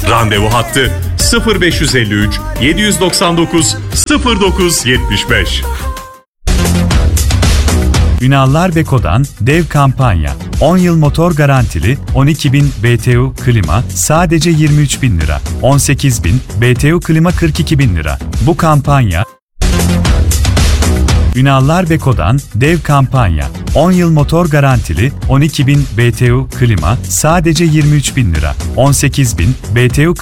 Randevu hattı 0553 799 0975. Ünallar Beko'dan dev kampanya. 10 yıl motor garantili 12.000 BTU klima sadece 23.000 lira. 18.000 BTU klima 42.000 lira. Bu kampanya Ünallar Beko'dan dev kampanya. 10 yıl motor garantili 12.000 BTU klima sadece 23.000 lira. 18.000 BTU